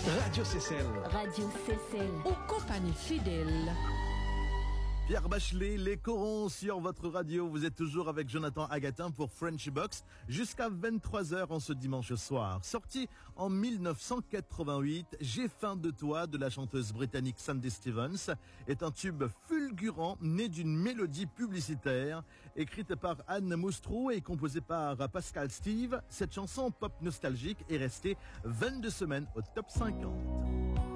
Radio Seyssel. Radio Seyssel. Aux compagnies fidèles. Pierre Bachelet, les corons sur votre radio. Vous êtes toujours avec Jonathan Agatin pour Frenchy Box jusqu'à 23h en ce dimanche soir. Sorti en 1988, J'ai faim de toi de la chanteuse britannique Sandy Stevens est un tube fulgurant né d'une mélodie publicitaire écrite par Anne Moustrou et composée par Pascal Steve. Cette chanson pop nostalgique est restée 22 semaines au top 50.